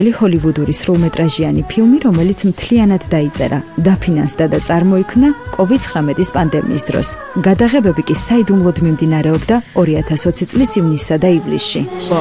ჰოლივუდური სრულმეტრაჟიანი ფილმი, რომელიც მთლიანად დაიწერა, დაფინანსდა და წარმოიქმნა COVID-19 პანდემიის დროს. გადაღებები კი საიდუმლოდ მიმდინარეობდა 2020 წლის ივნისსა და ივლისში.